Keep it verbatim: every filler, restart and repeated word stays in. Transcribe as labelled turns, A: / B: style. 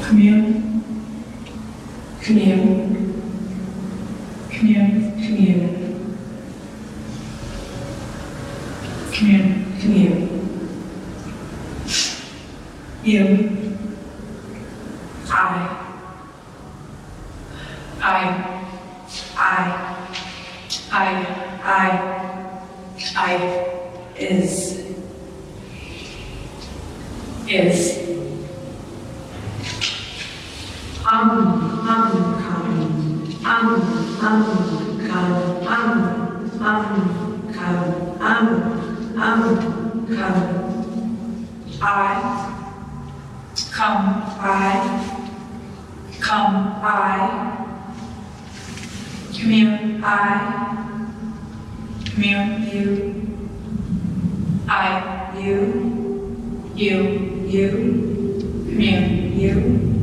A: Commune, commune, commune, commune, commune, commune. You, I, I, I, I, I, I, is, is. Um, um, come, um, um, come, um, um, come, um, um, come. I, come, I, come, I, commune, I, commune, you, I, you, you, you, commune, you.